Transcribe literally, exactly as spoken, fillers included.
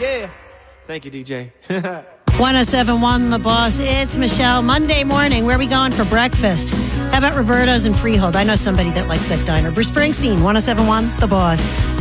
Yeah. Thank you, D J. one oh seven point one The Boss. It's Michelle. Monday morning. Where are we going for breakfast? How about Roberto's and Freehold? I know somebody that likes that diner. Bruce Springsteen, one oh seven point one The Boss.